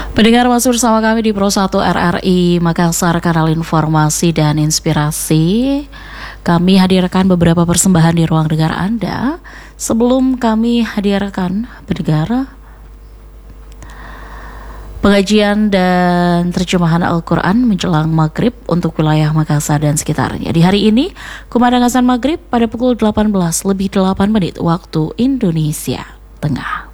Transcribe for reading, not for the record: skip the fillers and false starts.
Pendengar masih bersama kami di Pro 1 RRI Makassar, kanal informasi dan inspirasi. Kami hadirkan beberapa persembahan di ruang dengar Anda. Sebelum kami hadirkan pendengar pengajian dan terjemahan Al-Quran menjelang maghrib untuk wilayah Makassar dan sekitarnya. Di hari ini, kumandang azan maghrib pada pukul 18 lebih 8 menit waktu Indonesia Tengah.